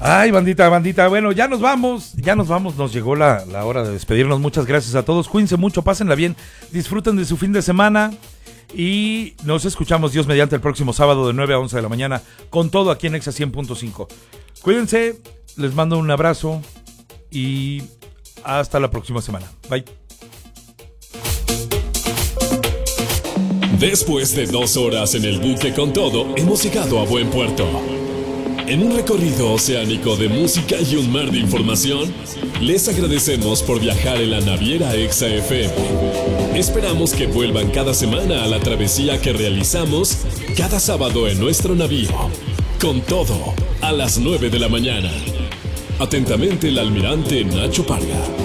Ay, bandita, bueno, ya nos vamos, nos llegó la hora de despedirnos. Muchas gracias a todos, cuídense mucho, pásenla bien, disfruten de su fin de semana y nos escuchamos Dios mediante el próximo sábado de 9 a 11 de la mañana con todo aquí en Exa 100.5. Cuídense, les mando un abrazo y hasta la próxima semana. Bye. Después de 2 horas en el buque con todo, hemos llegado a buen puerto. En un recorrido oceánico de música y un mar de información, les agradecemos por viajar en la naviera Exa FM. Esperamos que vuelvan cada semana a la travesía que realizamos cada sábado en nuestro navío. Con todo, a las 9 de la mañana. Atentamente el almirante Nacho Parga.